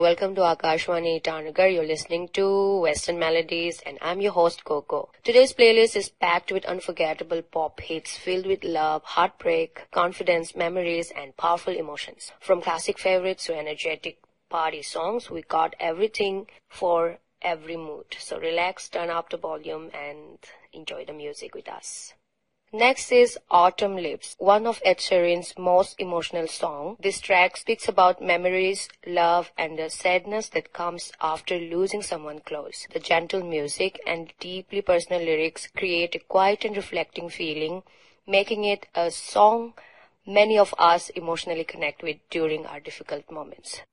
Welcome to Akashwani Itanagar. You're listening to Western Melodies and I'm your host Coco. Today's playlist is packed with unforgettable pop hits filled with love, heartbreak, confidence, memories and powerful emotions. From classic favorites to energetic party songs, we got everything for every mood. So relax, turn up the volume and enjoy the music with us. Next is Autumn Leaves, one of Ed Sheeran's most emotional songs. This track speaks about memories, love, and the sadness that comes after losing someone close. The gentle music and deeply personal lyrics create a quiet and reflecting feeling, making it a song many of us emotionally connect with during our difficult moments.